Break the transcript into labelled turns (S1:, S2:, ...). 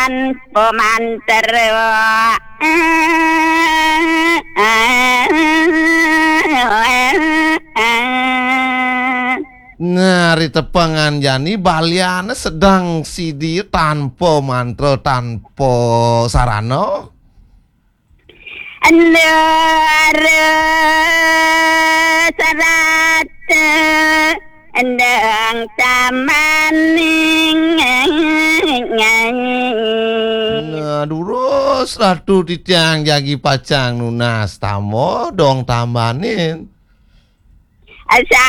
S1: pemanter
S2: ngari tepengan jani baliana sedang sidi tanpa mantra tanpa sarana
S1: andara sarata andang tamaning
S2: nah durus ratu titiang jagi pacang nunas tamo dong tambanin
S1: asa